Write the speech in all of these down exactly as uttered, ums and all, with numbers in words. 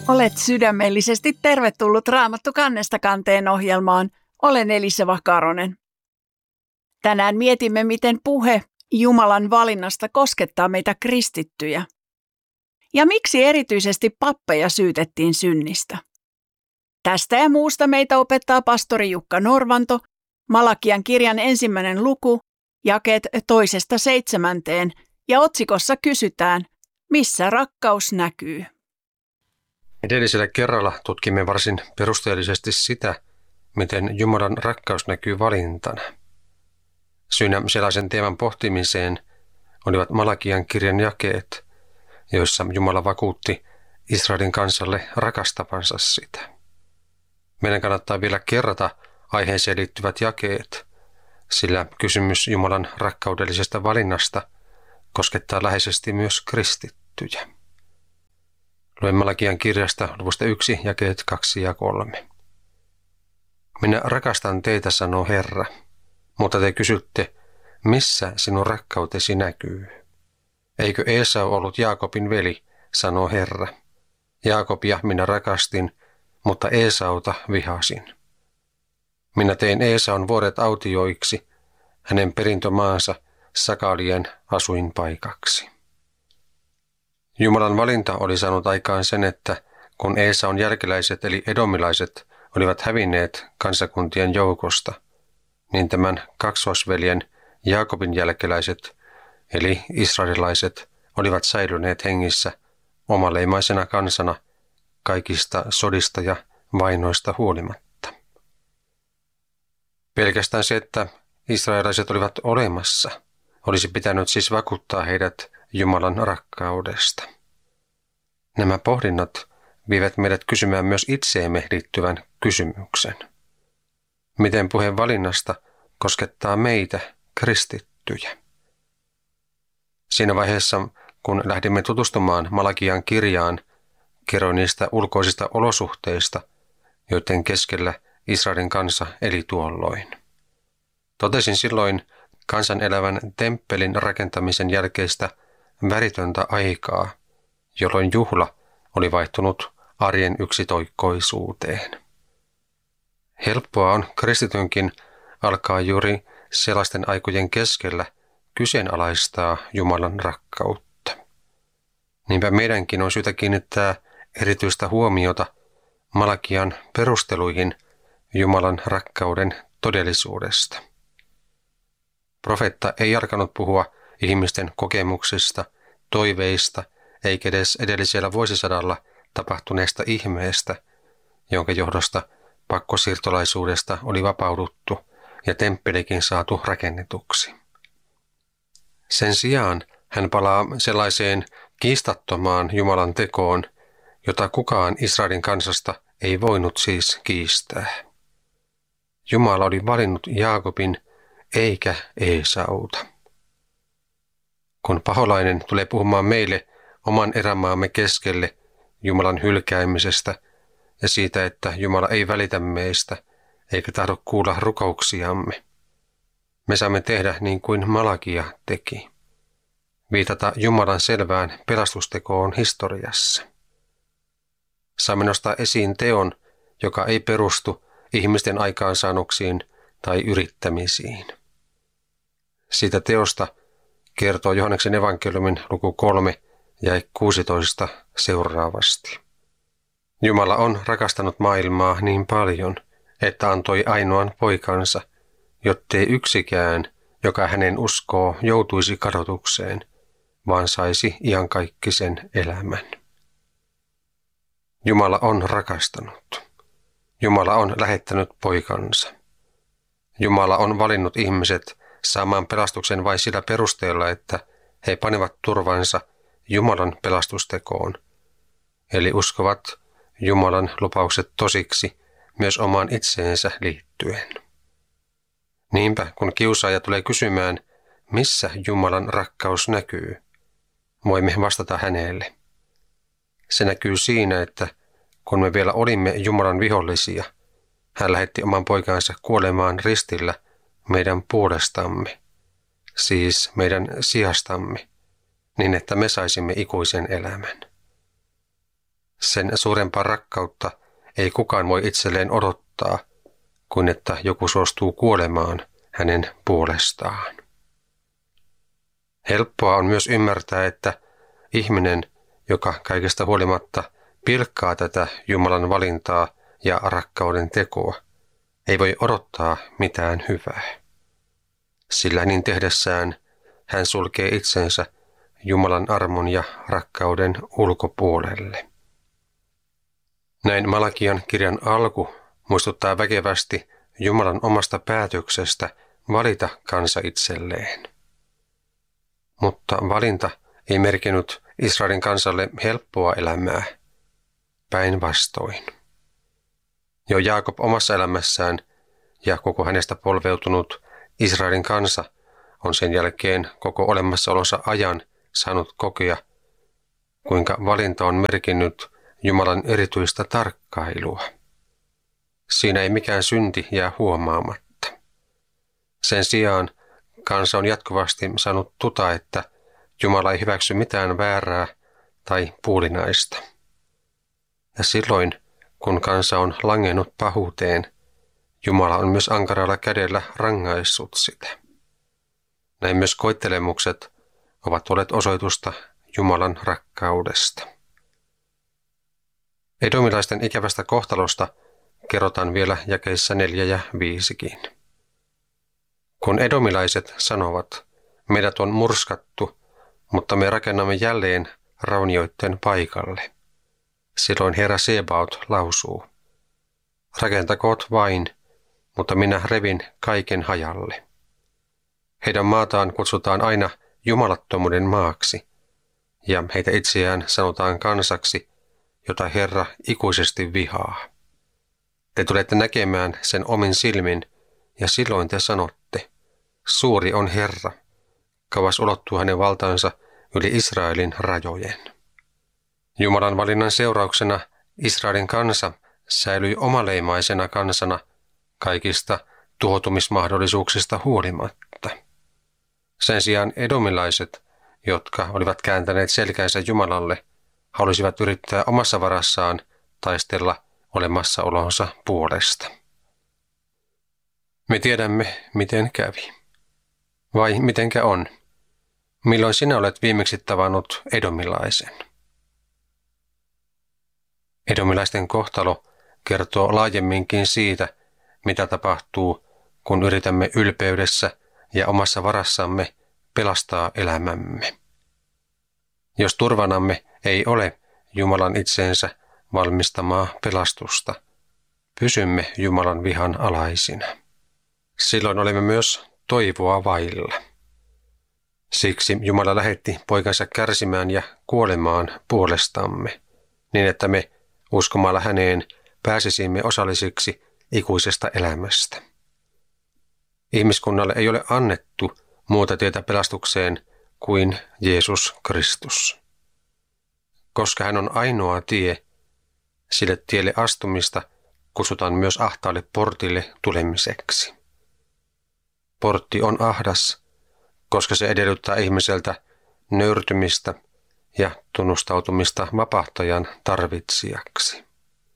Olet sydämellisesti tervetullut Raamattu kannesta kanteen ohjelmaan. Olen Elisa Vakaronen. Tänään mietimme, miten puhe Jumalan valinnasta koskettaa meitä kristittyjä. Ja miksi erityisesti pappeja syytettiin synnistä. Tästä ja muusta meitä opettaa pastori Jukka Norvanto, Malakian kirjan ensimmäinen luku, jakeet toisesta seitsemänteen, ja otsikossa kysytään, missä rakkaus näkyy. Edellisellä kerralla tutkimme varsin perusteellisesti sitä, miten Jumalan rakkaus näkyy valintana. Syynä sellaisen teeman pohtimiseen olivat Malakian kirjan jakeet, joissa Jumala vakuutti Israelin kansalle rakastavansa sitä. Meidän kannattaa vielä kerrata aiheeseen liittyvät jakeet, sillä kysymys Jumalan rakkaudellisesta valinnasta koskettaa läheisesti myös kristittyjä. Luen Malakian kirjasta luvusta yksi, jakeet kaksi ja kolme. Minä rakastan teitä, sanoo Herra, mutta te kysytte, missä sinun rakkautesi näkyy? Eikö Esau ollut Jaakobin veli, sanoo Herra. Jaakobia minä rakastin, mutta Esauta vihasin. Minä tein Esaun vuoret autioiksi, hänen perintömaansa sakalien asuinpaikaksi. Jumalan valinta oli saanut aikaan sen, että kun Esaun jälkeläiset eli edomilaiset olivat hävinneet kansakuntien joukosta, niin tämän kaksoisveljen Jaakobin jälkeläiset eli israelilaiset olivat säilyneet hengissä omaleimaisena kansana kaikista sodista ja vainoista huolimatta. Pelkästään se, että israelilaiset olivat olemassa, olisi pitänyt siis vakuuttaa heidät Jumalan rakkaudesta. Nämä pohdinnat vievät meidät kysymään myös itseemme liittyvän kysymyksen. Miten puheen valinnasta koskettaa meitä, kristittyjä? Siinä vaiheessa, kun lähdimme tutustumaan Malakian kirjaan, kerroin niistä ulkoisista olosuhteista, joiden keskellä Israelin kansa eli tuolloin. Totesin silloin kansan elävän temppelin rakentamisen jälkeistä väritöntä aikaa, jolloin juhla oli vaihtunut arjen yksitoikkoisuuteen. Helppoa on kristitynkin alkaa juuri sellaisten aikojen keskellä kyseenalaistaa Jumalan rakkautta. Niinpä meidänkin on syytä kiinnittää erityistä huomiota Malakian perusteluihin Jumalan rakkauden todellisuudesta. Profeetta ei alkanut puhua ihmisten kokemuksista, toiveista eikä edes edellisellä vuosisadalla tapahtuneesta ihmeestä, jonka johdosta pakkosiirtolaisuudesta oli vapauduttu ja temppelikin saatu rakennetuksi. Sen sijaan hän palaa sellaiseen kiistattomaan Jumalan tekoon, jota kukaan Israelin kansasta ei voinut siis kiistää. Jumala oli valinnut Jaakobin eikä Esauta. Kun paholainen tulee puhumaan meille oman erämaamme keskelle Jumalan hylkäämisestä ja siitä, että Jumala ei välitä meistä eikä tahdo kuulla rukouksiamme, me saamme tehdä niin kuin Malakia teki. Viitata Jumalan selvään pelastustekoon historiassa. Saamme nostaa esiin teon, joka ei perustu ihmisten aikaansaannoksiin tai yrittämisiin. Siitä teosta kertoo Johanneksen evankeliumin luku kolme ja kuusitoista seuraavasti. Jumala on rakastanut maailmaa niin paljon, että antoi ainoan poikansa, jottei yksikään, joka hänen uskoo, joutuisi kadotukseen, vaan saisi iankaikkisen elämän. Jumala on rakastanut. Jumala on lähettänyt poikansa. Jumala on valinnut ihmiset saamaan pelastuksen vain sillä perusteella, että he panevat turvansa Jumalan pelastustekoon, eli uskovat Jumalan lupaukset tosiksi myös omaan itseensä liittyen. Niinpä, kun kiusaaja tulee kysymään, missä Jumalan rakkaus näkyy, voimme vastata hänelle. Se näkyy siinä, että kun me vielä olimme Jumalan vihollisia, hän lähetti oman poikansa kuolemaan ristillä meidän puolestamme, siis meidän sijastamme, niin että me saisimme ikuisen elämän. Sen suurempaa rakkautta ei kukaan voi itselleen odottaa, kuin että joku suostuu kuolemaan hänen puolestaan. Helppoa on myös ymmärtää, että ihminen, joka kaikesta huolimatta pilkkaa tätä Jumalan valintaa ja rakkauden tekoa, ei voi odottaa mitään hyvää. Sillä niin tehdessään hän sulkee itsensä Jumalan armon ja rakkauden ulkopuolelle. Näin Malakian kirjan alku muistuttaa väkevästi Jumalan omasta päätöksestä valita kansa itselleen. Mutta valinta ei merkinnyt Israelin kansalle helppoa elämää, päinvastoin. Jo Jaakob omassa elämässään ja koko hänestä polveutunut Israelin kansa on sen jälkeen koko olemassaolonsa ajan saanut kokea, kuinka valinta on merkinnyt Jumalan erityistä tarkkailua. Siinä ei mikään synti jää huomaamatta. Sen sijaan kansa on jatkuvasti saanut tuta, että Jumala ei hyväksy mitään väärää tai puolinaista. Ja silloin, kun kansa on langennut pahuuteen, Jumala on myös ankaralla kädellä rangaissut sitä. Näin myös koettelemukset ovat olleet osoitusta Jumalan rakkaudesta. Edomilaisten ikävästä kohtalosta kerrotaan vielä jakeissa neljä ja viisikin. Kun edomilaiset sanovat, meidät on murskattu, mutta me rakennamme jälleen raunioitten paikalle. Silloin Herra Sebaot lausuu, rakentakoot vain, mutta minä revin kaiken hajalle. Heidän maataan kutsutaan aina jumalattomuuden maaksi, ja heitä itseään sanotaan kansaksi, jota Herra ikuisesti vihaa. Te tulette näkemään sen omin silmin, ja silloin te sanotte, suuri on Herra, kauas ulottuu hänen valtansa yli Israelin rajojen. Jumalan valinnan seurauksena Israelin kansa säilyi omaleimaisena kansana kaikista tuhoutumismahdollisuuksista huolimatta. Sen sijaan edomilaiset, jotka olivat kääntäneet selkänsä Jumalalle, halusivat yrittää omassa varassaan taistella olemassaolonsa puolesta. Me tiedämme, miten kävi. Vai mitenkä on? Milloin sinä olet viimeksi tavannut edomilaisen? Edomilaisten kohtalo kertoo laajemminkin siitä, mitä tapahtuu, kun yritämme ylpeydessä ja omassa varassamme pelastaa elämämme. Jos turvanamme ei ole Jumalan itseensä valmistamaa pelastusta, pysymme Jumalan vihan alaisina. Silloin olemme myös toivoa vailla. Siksi Jumala lähetti poikansa kärsimään ja kuolemaan puolestamme, niin että me uskomalla häneen pääsisimme osallisiksi ikuisesta elämästä. Ihmiskunnalle ei ole annettu muuta tietä pelastukseen kuin Jeesus Kristus. Koska hän on ainoa tie, sille tielle astumista kutsutaan myös ahtaalle portille tulemiseksi. Portti on ahdas, koska se edellyttää ihmiseltä nöyrtymistä ja tunnustautumista vapahtajan tarvitsijaksi.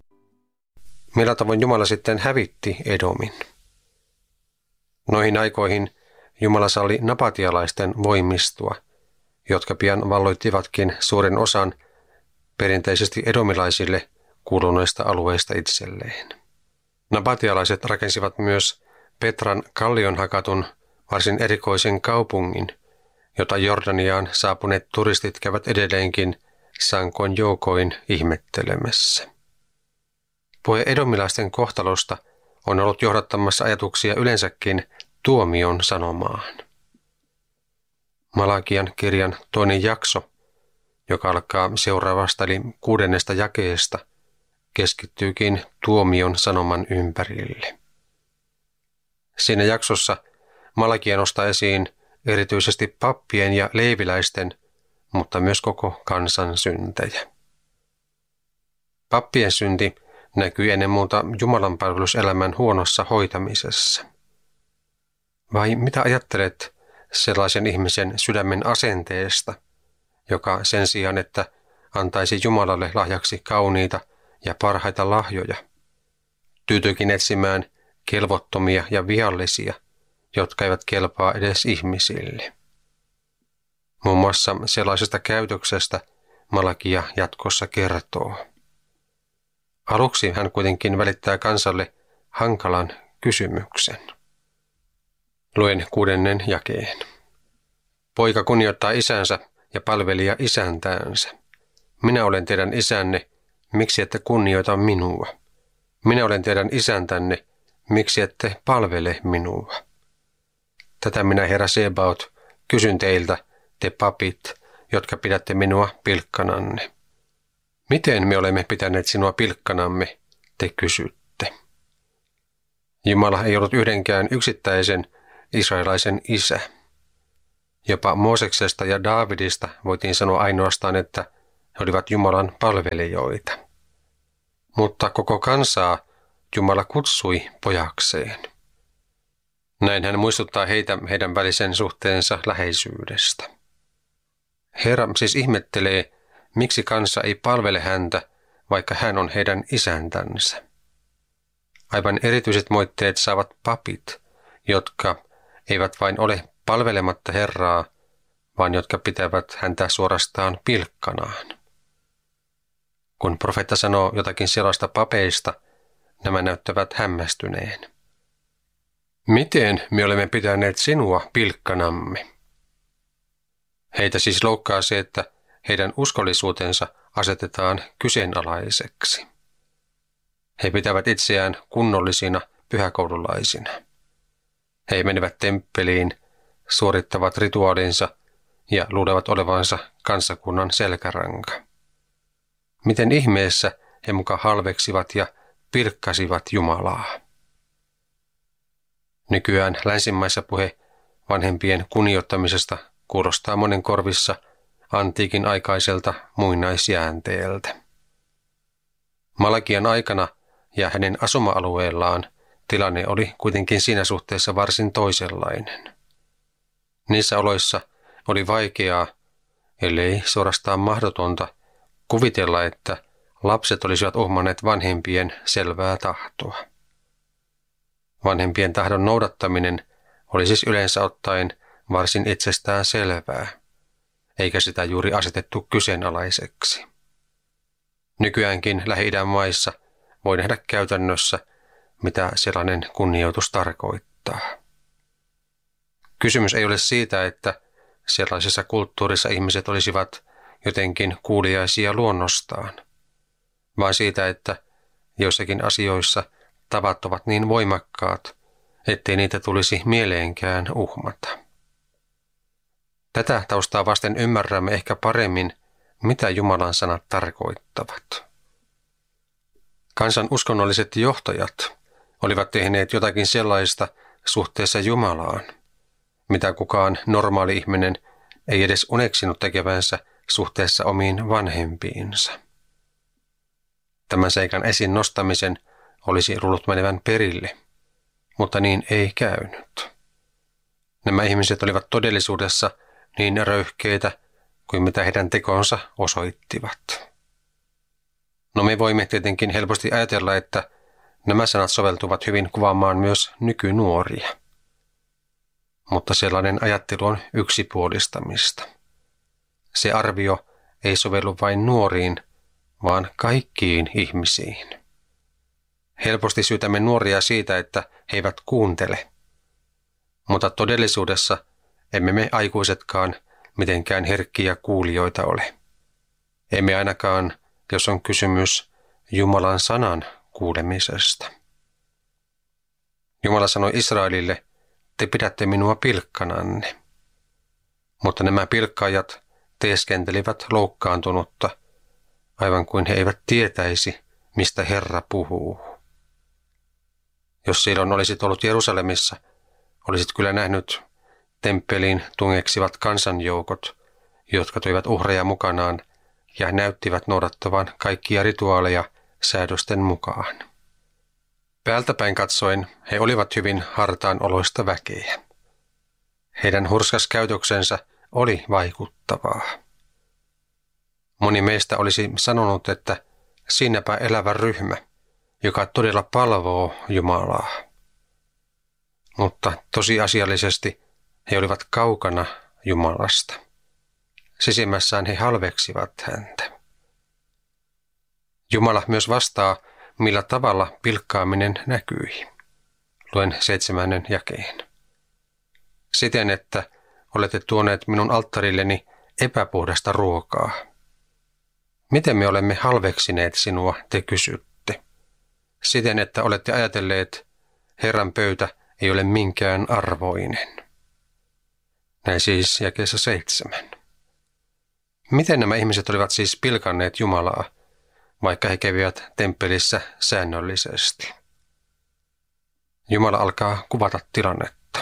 Millä tavoin Jumala sitten hävitti Edomin? Noihin aikoihin Jumala salli napatialaisten voimistua, jotka pian valloittivatkin suuren osan perinteisesti edomilaisille kuuluneista alueista itselleen. Napatialaiset rakensivat myös Petran kallion hakatun varsin erikoisen kaupungin, jota Jordaniaan saapuneet turistit käyvät edelleenkin sankoin joukoin ihmettelemässä. Puhe edomilaisten kohtalosta on ollut johdattamassa ajatuksia yleensäkin tuomion sanomaan. Malakian kirjan toinen jakso, joka alkaa seuraavasta eli kuudennesta jakeesta, keskittyykin tuomion sanoman ympärille. Siinä jaksossa Malakia nostaa esiin erityisesti pappien ja leeviläisten, mutta myös koko kansan syntejä. Pappien synti näkyy ennen muuta Jumalan palveluselämän huonossa hoitamisessa. Vai mitä ajattelet sellaisen ihmisen sydämen asenteesta, joka sen sijaan, että antaisi Jumalalle lahjaksi kauniita ja parhaita lahjoja. Tyytyikin etsimään kelvottomia ja viallisia, jotka eivät kelpaa edes ihmisille. Muun muassa sellaisesta käytöksestä Malakia jatkossa kertoo. Aluksi hän kuitenkin välittää kansalle hankalan kysymyksen. Luen kuudennen jakeen. Poika kunnioittaa isänsä ja palvelija isäntäänsä. Minä olen teidän isänne, miksi ette kunnioita minua? Minä olen teidän isäntänne, miksi ette palvele minua? Tätä minä, Herra Sebaot, kysyn teiltä, te papit, jotka pidätte minua pilkkananne. Miten me olemme pitäneet sinua pilkkanamme, te kysytte. Jumala ei ollut yhdenkään yksittäisen israelaisen isä. Jopa Mooseksesta ja Daavidista voitiin sanoa ainoastaan, että he olivat Jumalan palvelijoita. Mutta koko kansaa Jumala kutsui pojakseen. Näin hän muistuttaa heitä heidän välisen suhteensa läheisyydestä. Herra siis ihmettelee, miksi kansa ei palvele häntä, vaikka hän on heidän isäntänsä. Aivan erityiset moitteet saavat papit, jotka eivät vain ole palvelematta Herraa, vaan jotka pitävät häntä suorastaan pilkkanaan. Kun profeetta sanoo jotakin sellaista papeista, nämä näyttävät hämmästyneen. Miten me olemme pitäneet sinua pilkkanamme? Heitä siis loukkaa se, että heidän uskollisuutensa asetetaan kyseenalaiseksi. He pitävät itseään kunnollisina pyhäkoululaisina. He menevät temppeliin, suorittavat rituaalinsa ja luulevat olevansa kansakunnan selkäranka. Miten ihmeessä he muka halveksivat ja pilkkasivat Jumalaa? Nykyään länsimaissa puhe vanhempien kunnioittamisesta kuulostaa monen korvissa antiikin aikaiselta muinaisjäänteeltä. Malakian aikana ja hänen asuma-alueellaan tilanne oli kuitenkin siinä suhteessa varsin toisenlainen. Niissä oloissa oli vaikeaa, ellei suorastaan mahdotonta, kuvitella, että lapset olisivat uhmanneet vanhempien selvää tahtoa. Vanhempien tahdon noudattaminen oli siis yleensä ottaen varsin itsestään selvää, eikä sitä juuri asetettu kyseenalaiseksi. Nykyäänkin Lähi-idän maissa voi nähdä käytännössä, mitä sellainen kunnioitus tarkoittaa. Kysymys ei ole siitä, että sellaisessa kulttuurissa ihmiset olisivat jotenkin kuuliaisia luonnostaan, vaan siitä, että joissakin asioissa tavat ovat niin voimakkaat, ettei niitä tulisi mieleenkään uhmata. Tätä taustaa vasten ymmärrämme ehkä paremmin, mitä Jumalan sanat tarkoittavat. Kansan uskonnolliset johtajat olivat tehneet jotakin sellaista suhteessa Jumalaan, mitä kukaan normaali ihminen ei edes uneksinut tekevänsä suhteessa omiin vanhempiinsa. Tämän seikan esiin nostamisen olisi luullut menevän perille, mutta niin ei käynyt. Nämä ihmiset olivat todellisuudessa niin röyhkeitä kuin mitä heidän tekonsa osoittivat. No me voimme tietenkin helposti ajatella, että nämä sanat soveltuvat hyvin kuvaamaan myös nykynuoria. Mutta sellainen ajattelu on yksipuolistamista. Se arvio ei sovellu vain nuoriin, vaan kaikkiin ihmisiin. Helposti syytämme nuoria siitä, että he eivät kuuntele. Mutta todellisuudessa emme me aikuisetkaan mitenkään herkkiä kuulijoita ole. Emme ainakaan, jos on kysymys Jumalan sanan kuulemisesta. Jumala sanoi Israelille, te pidätte minua pilkkananne. Mutta nämä pilkkaajat teeskentelivät loukkaantunutta, aivan kuin he eivät tietäisi, mistä Herra puhuu. Jos silloin olisit ollut Jerusalemissa, olisit kyllä nähnyt temppeliin tungeksivat kansanjoukot, jotka toivat uhreja mukanaan ja näyttivät noudattavan kaikkia rituaaleja säädösten mukaan. Päältäpäin katsoen he olivat hyvin hartaan oloista väkeä. Heidän hurskas käytöksensä oli vaikuttavaa. Moni meistä olisi sanonut, että siinäpä elävä ryhmä, joka todella palvoo Jumalaa. Mutta tosiasiallisesti he olivat kaukana Jumalasta. Sisimmässään he halveksivat häntä. Jumala myös vastaa, millä tavalla pilkkaaminen näkyi. Luen seitsemännen jakeen. Siten, että olette tuoneet minun alttarilleni epäpuhdasta ruokaa. Miten me olemme halveksineet sinua, te kysytte. Siten, että olette ajatelleet, Herran pöytä ei ole minkään arvoinen. Näin siis jakeessa seitsemän. Miten nämä ihmiset olivat siis pilkanneet Jumalaa, vaikka he kävivät temppelissä säännöllisesti? Jumala alkaa kuvata tilannetta.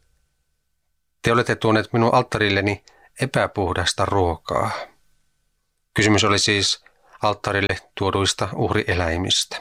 Te olette tuoneet minun alttarilleni epäpuhdasta ruokaa. Kysymys oli siis alttarille tuoduista uhrieläimistä.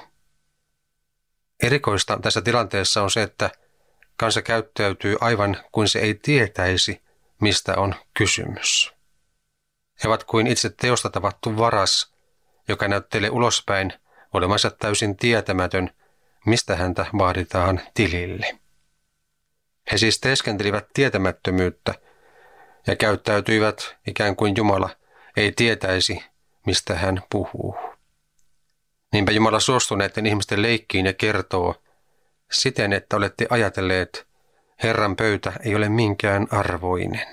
Erikoista tässä tilanteessa on se, että kansa käyttäytyy aivan kuin se ei tietäisi, mistä on kysymys. He ovat kuin itse teosta tavattu varas, joka näyttelee ulospäin olemansa täysin tietämätön, mistä häntä vaaditaan tilille. He siis teeskentelivät tietämättömyyttä ja käyttäytyivät ikään kuin Jumala ei tietäisi, mistä hän puhuu. Niinpä Jumala suostuu näiden ihmisten leikkiin ja kertoo siten, että olette ajatelleet, Herran pöytä ei ole minkään arvoinen.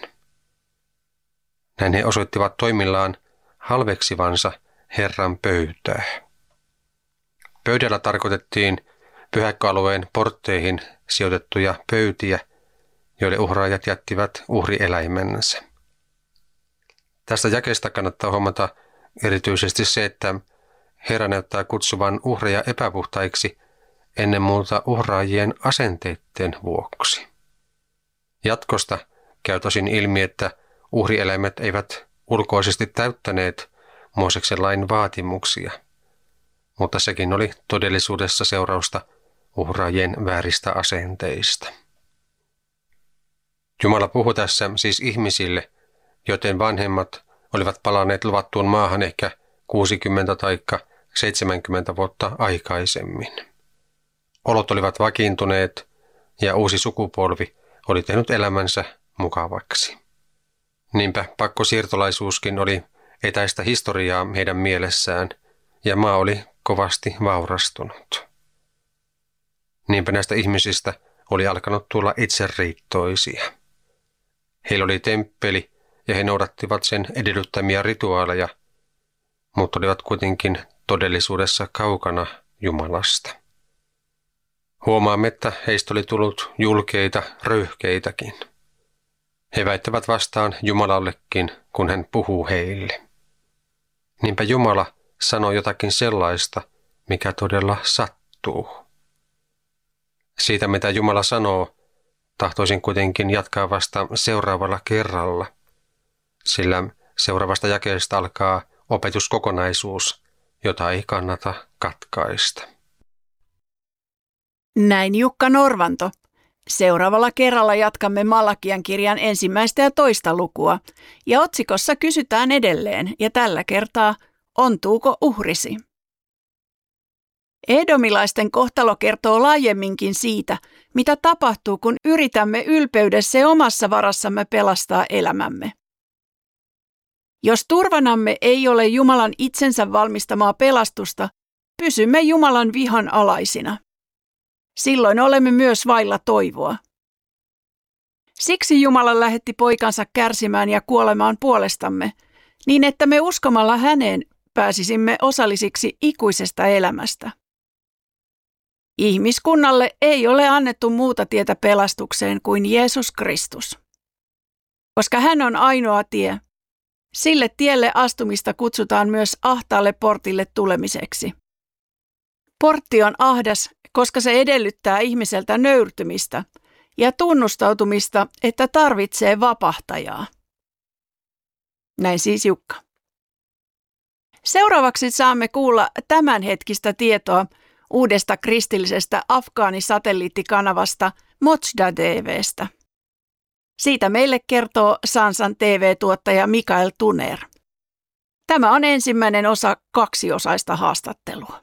Näin he osoittivat toimillaan halveksivansa Herran pöytää. Pöydällä tarkoitettiin pyhäkköalueen portteihin sijoitettuja pöytiä, joille uhraajat jättivät uhrieläimensä. Tästä jakeesta kannattaa huomata erityisesti se, että Herra näyttää kutsuvan uhreja epäpuhtaiksi ennen muuta uhraajien asenteiden vuoksi. Jatkosta käy tosin ilmi, että uhrieläimet eivät ulkoisesti täyttäneet Mooseksen lain vaatimuksia, mutta sekin oli todellisuudessa seurausta uhraajien vääristä asenteista. Jumala puhui tässä siis ihmisille, joten vanhemmat olivat palanneet luvattuun maahan ehkä kuusikymmentä tai seitsemänkymmentä vuotta aikaisemmin. Olot olivat vakiintuneet ja uusi sukupolvi oli tehnyt elämänsä mukavaksi. Niinpä pakkosiirtolaisuuskin oli etäistä historiaa heidän mielessään ja maa oli kovasti vaurastunut. Niinpä näistä ihmisistä oli alkanut tulla itseriittoisia. Heillä oli temppeli ja he noudattivat sen edellyttämiä rituaaleja, mutta olivat kuitenkin todellisuudessa kaukana Jumalasta. Huomaamme, että heistä oli tullut julkeita röyhkeitäkin. He väittävät vastaan Jumalallekin, kun hän puhuu heille. Niinpä Jumala sanoo jotakin sellaista, mikä todella sattuu. Siitä, mitä Jumala sanoo, tahtoisin kuitenkin jatkaa vasta seuraavalla kerralla, sillä seuraavasta jakeesta alkaa opetuskokonaisuus, jota ei kannata katkaista. Näin Jukka Norvanto. Seuraavalla kerralla jatkamme Malakian kirjan ensimmäistä ja toista lukua, ja otsikossa kysytään edelleen, ja tällä kertaa, ontuuko uhrisi? Edomilaisten kohtalo kertoo laajemminkin siitä, mitä tapahtuu, kun yritämme ylpeydessä ja omassa varassamme pelastaa elämämme. Jos turvanamme ei ole Jumalan itsensä valmistamaa pelastusta, pysymme Jumalan vihan alaisina. Silloin olemme myös vailla toivoa. Siksi Jumala lähetti poikansa kärsimään ja kuolemaan puolestamme, niin että me uskomalla häneen pääsisimme osallisiksi ikuisesta elämästä. Ihmiskunnalle ei ole annettu muuta tietä pelastukseen kuin Jeesus Kristus. Koska hän on ainoa tie, sille tielle astumista kutsutaan myös ahtaalle portille tulemiseksi. Portti on ahdas, koska se edellyttää ihmiseltä nöyrtymistä ja tunnustautumista, että tarvitsee vapahtajaa. Näin siis Jukka. Seuraavaksi saamme kuulla tämänhetkistä tietoa uudesta kristillisestä afgaanisatelliittikanavasta Mochda T V:stä. Siitä meille kertoo Sansan T V-tuottaja Mikael Tuner. Tämä on ensimmäinen osa kaksiosaista haastattelua.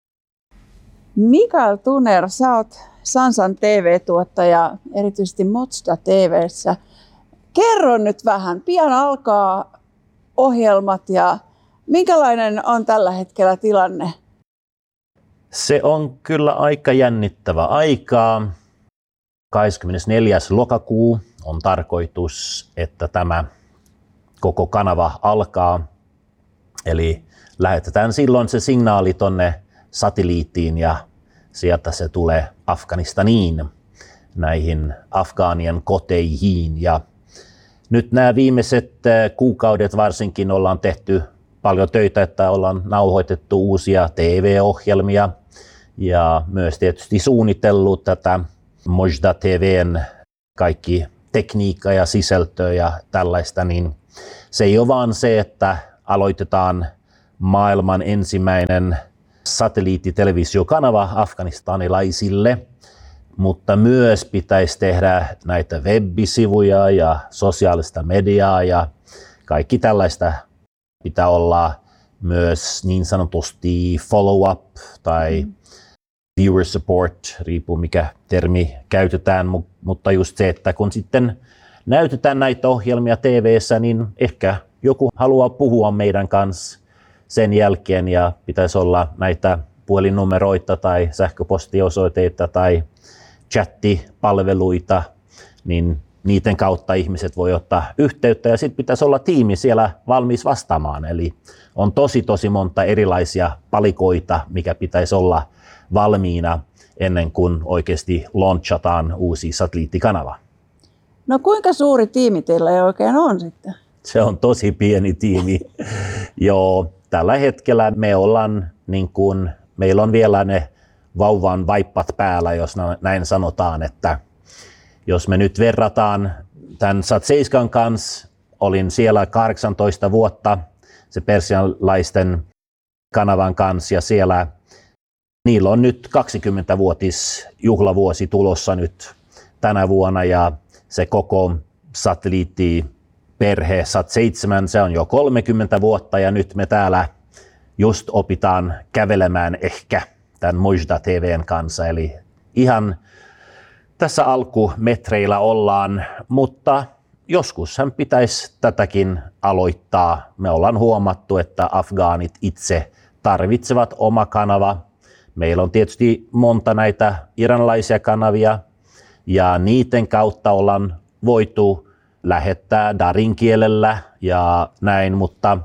Mikael Tuner, sä oot Sansan T V-tuottaja, erityisesti Motsda T V:ssä. Kerro nyt vähän, pian alkaa ohjelmat ja minkälainen on tällä hetkellä tilanne? Se on kyllä aika jännittävä aikaa. kahdeskymmenesneljäs lokakuu on tarkoitus, että tämä koko kanava alkaa. Eli lähetetään silloin se signaali tonne satelliittiin ja sieltä se tulee Afganistaniin, näihin afgaanien koteihin. Ja nyt nämä viimeiset kuukaudet varsinkin ollaan tehty paljon töitä, että ollaan nauhoitettu uusia T V-ohjelmia ja myös tietysti suunnitellut tätä Mojdeh T V:n kaikki tekniikka ja sisältö ja tällaista, niin se ei ole vaan se, että aloitetaan maailman ensimmäinen satelliittitelevisiokanava afganistanilaisille, mutta myös pitäisi tehdä näitä web-sivuja ja sosiaalista mediaa ja kaikki tällaista pitää olla myös niin sanotusti follow-up tai viewer support, riippuu mikä termi käytetään, mutta just se, että kun sitten näytetään näitä ohjelmia T V:ssä, niin ehkä joku haluaa puhua meidän kanssa sen jälkeen ja pitäisi olla näitä puhelinnumeroita tai sähköpostiosoitteita tai chattipalveluita, niin niiden kautta ihmiset voi ottaa yhteyttä ja sitten pitäisi olla tiimi siellä valmis vastaamaan. Eli on tosi tosi monta erilaisia palikoita, mikä pitäisi olla valmiina ennen kuin oikeasti launchataan uusi satelliittikanava. No kuinka suuri tiimi teillä oikein on sitten? Se on tosi pieni tiimi. Joo, tällä hetkellä me ollaan niin kuin, meillä on vielä ne vauvan vaippat päällä, jos näin sanotaan, että jos me nyt verrataan tämän Sat seitsemän kanssa, olin siellä kahdeksantoista vuotta se persialaisten kanavan kanssa ja siellä niillä on nyt kaksikymmenvuotis juhlavuosi tulossa nyt tänä vuonna ja se koko satelliittiperhe Sat seitsemän, se on jo kolmekymmentä vuotta ja nyt me täällä just opitaan kävelemään ehkä tämän Mojdeh T V:n kanssa, eli ihan tässä alkumetreillä ollaan, mutta joskushan pitäisi tätäkin aloittaa. Me ollaan huomattu, että afgaanit itse tarvitsevat oma kanava. Meillä on tietysti monta näitä iranilaisia kanavia ja niiden kautta ollaan voitu lähettää darin kielellä ja näin, mutta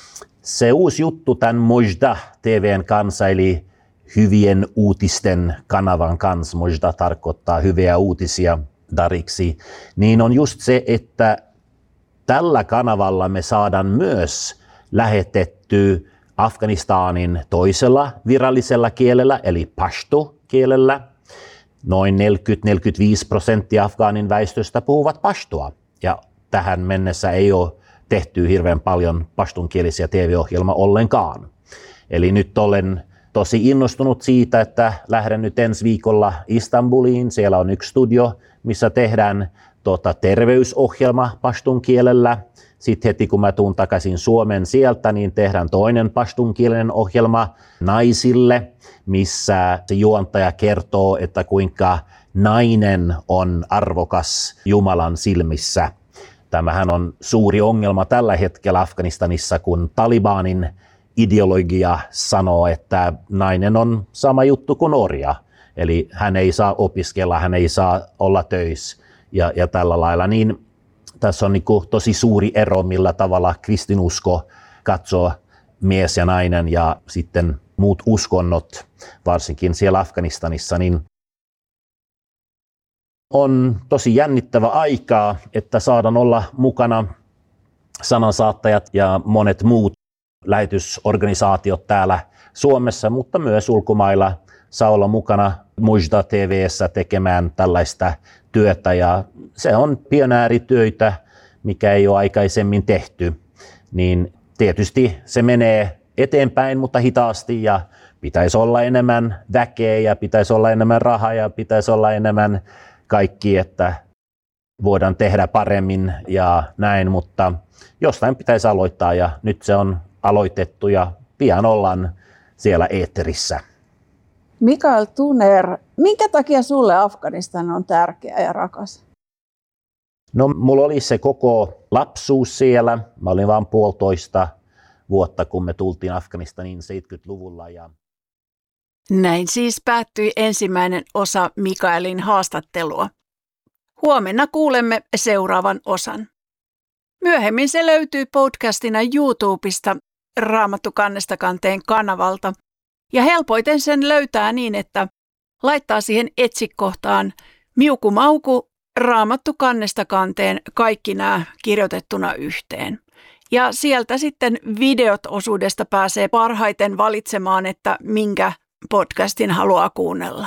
se uusi juttu tämän Mojdeh T V:n kanssa, eli hyvien uutisten kanavan kanssa, Mojdeh tarkoittaa hyviä uutisia dariksi, niin on just se, että tällä kanavalla me saadaan myös lähetetty Afganistanin toisella virallisella kielellä, eli pashto-kielellä. Noin neljäkymmentä neljäkymmentäviisi prosenttia Afgaanin väestöstä puhuvat pashtoa, ja tähän mennessä ei ole tehty hirveän paljon pashtunkielisiä T V-ohjelmaa ollenkaan. Eli nyt olen tosi innostunut siitä, että lähden nyt ensi viikolla Istanbuliin. Siellä on yksi studio, missä tehdään tuota, terveysohjelma pashtun kielellä. Sitten heti kun mä tuun takaisin Suomen sieltä, niin tehdään toinen pashtunkielinen ohjelma naisille, missä se juontaja kertoo, että kuinka nainen on arvokas Jumalan silmissä. Tämähän on suuri ongelma tällä hetkellä Afganistanissa, kun Talibanin ideologia sanoo, että nainen on sama juttu kuin orja. Eli hän ei saa opiskella, hän ei saa olla töissä ja, ja tällä lailla. Niin tässä on niin kuin tosi suuri ero, millä tavalla kristinusko katsoo mies ja nainen ja sitten muut uskonnot, varsinkin siellä Afganistanissa, niin on tosi jännittävä aikaa, että saadaan olla mukana sanansaattajat ja monet muut lähetysorganisaatiot täällä Suomessa, mutta myös ulkomailla saa olla mukana Mojdeh T V:ssä tekemään tällaista työtä ja se on pionäärityötä, mikä ei ole aikaisemmin tehty, niin tietysti se menee eteenpäin, mutta hitaasti ja pitäisi olla enemmän väkeä ja pitäisi olla enemmän rahaa ja pitäisi olla enemmän kaikki, että voidaan tehdä paremmin ja näin, mutta jostain pitäisi aloittaa ja nyt se on aloitettu ja pian ollaan siellä eetterissä. Mikael Tuner, minkä takia sulle Afganistan on tärkeä ja rakas? No, mulla oli se koko lapsuus siellä. Mä olin vain puolitoista vuotta, kun me tultiin Afganistaniin seitsemänkymmentäluvulla. Ja... Näin siis päättyi ensimmäinen osa Mikaelin haastattelua. Huomenna kuulemme seuraavan osan. Myöhemmin se löytyy podcastina YouTubesta Raamattu kannesta kanteen kanavalta. Ja helpoiten sen löytää niin, että laittaa siihen etsikohtaan Miuku Mauku Raamattu kannesta kanteen kaikki nämä kirjoitettuna yhteen. Ja sieltä sitten videot osuudesta pääsee parhaiten valitsemaan, että minkä podcastin haluaa kuunnella.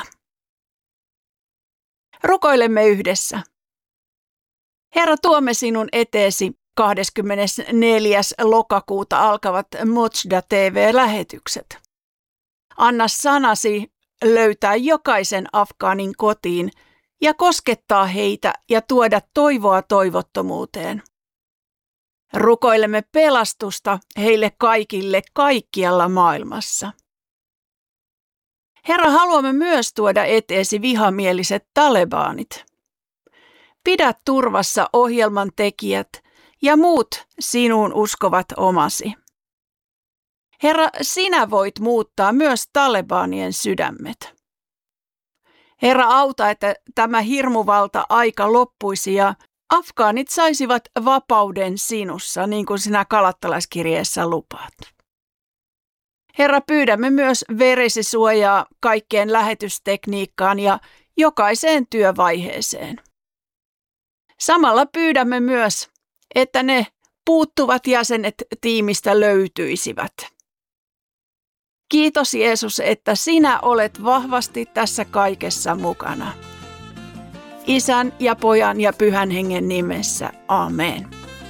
Rukoilemme yhdessä. Herra, tuomme sinun eteesi kahdeskymmenesneljäs lokakuuta alkavat Motsda T V-lähetykset. Anna sanasi löytää jokaisen afgaanin kotiin ja koskettaa heitä ja tuoda toivoa toivottomuuteen. Rukoilemme pelastusta heille kaikille kaikkialla maailmassa. Herra, haluamme myös tuoda eteesi vihamieliset talebanit. Pidä turvassa ohjelman tekijät ja muut sinuun uskovat omasi. Herra, sinä voit muuttaa myös talebanien sydämet. Herra, auta, että tämä hirmuvalta aika loppuisi ja afgaanit saisivat vapauden sinussa, niin kuin sinä Galattalaiskirjeessä lupaat. Herra, pyydämme myös veresi suojaa kaikkeen lähetystekniikkaan ja jokaiseen työvaiheeseen. Samalla pyydämme myös, että ne puuttuvat jäsenet tiimistä löytyisivät. Kiitos Jeesus, että sinä olet vahvasti tässä kaikessa mukana. Isän ja Pojan ja Pyhän Hengen nimessä. Amen.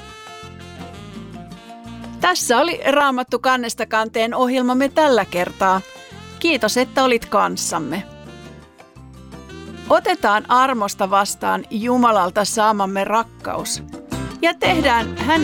Tässä oli Raamattu kannesta kanteen ohjelmamme tällä kertaa. Kiitos, että olit kanssamme. Otetaan armosta vastaan Jumalalta saamamme rakkaus ja tehdään hänen